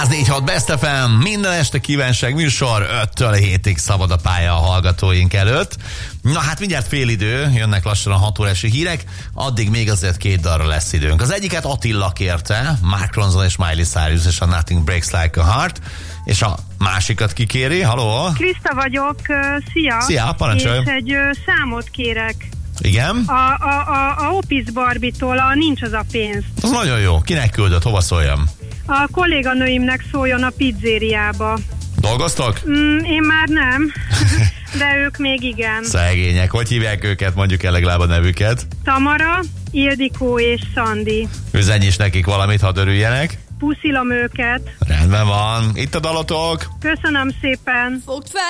104.6 Best FM, minden este kívánság műsor, 5-től 7-ig szabad a pálya a hallgatóink előtt. Na hát mindjárt félidő, jönnek lassan a 6 órási hírek, addig még azért 2 dalra lesz időnk. Az egyiket Attila kérte, Mark Ronson és Miley Cyrus és a Nothing Breaks Like a Heart, és a másikat kikéri, haló? Krista vagyok, szia! Szia, parancsolj! És egy számot kérek. Igen? A Opis Barbie-tól, a Nincs az a pénz. Az nagyon jó, kinek küldött, hova szóljam? A kolléganőimnek szóljon a pizzériába. Dolgoztok? Én már nem, de ők még igen. Szegények, hogy hívják őket, mondjuk el legalább a nevüket? Tamara, Ildikó és Szandi. Üzenj is nekik valamit, hadd örüljenek. Puszilom őket. Rendben van, itt a dalotok. Köszönöm szépen. Fogd fel